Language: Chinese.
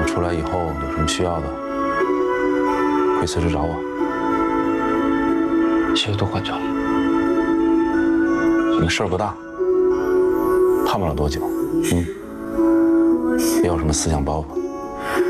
我出来以后有什么需要的，可以随时找我。 谢谢杜馆长。 你事儿不大，判不了多久。别有什么思想包袱。